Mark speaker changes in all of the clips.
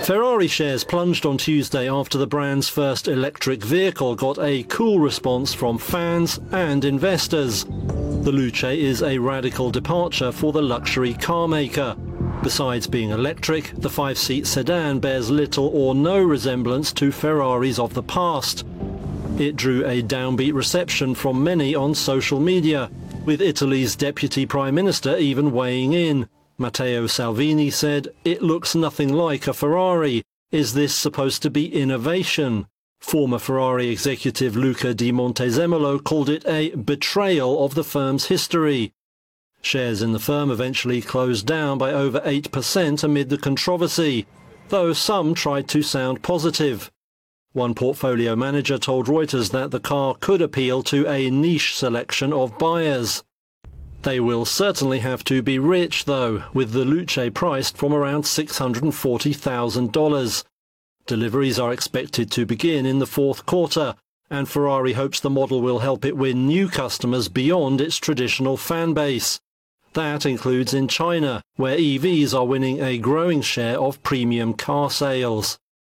Speaker 1: Ferrari shares plunged on Tuesday after the brand's first electric vehicle got a cool response from fans and investors. The Luce is a radical departure for the luxury car maker. Besides being electric, the 5-seat sedan bears little or no resemblance to Ferraris of the past. It drew a downbeat reception from many on social media, with Italy's Deputy Prime Minister even weighing in. Matteo Salvini said, "It looks nothing like a Ferrari. Is this supposed to be innovation?" Former Ferrari executive Luca di Montezemolo called it a betrayal of the firm's history. Shares in the firm eventually closed down by over 8% amid the controversy, though some tried to sound positive. One portfolio manager told Reuters that the car could appeal to a niche selection of buyers. They will certainly have to be rich, though, with the Luce priced from around $640,000. Deliveries are expected to begin in the fourth quarter, and Ferrari hopes the model will help it win new customers beyond its traditional fan base. That includes in China, where EVs are winning a growing share of premium car sales.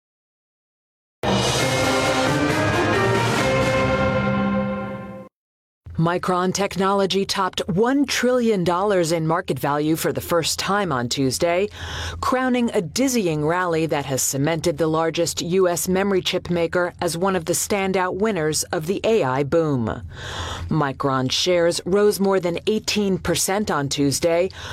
Speaker 2: Micron Technology topped $1 trillion in market value for the first time on Tuesday, crowning a dizzying rally that has cemented the largest U.S. memory chip maker as one of the standout winners of the AI boom. Micron shares rose more than 18% on Tuesday,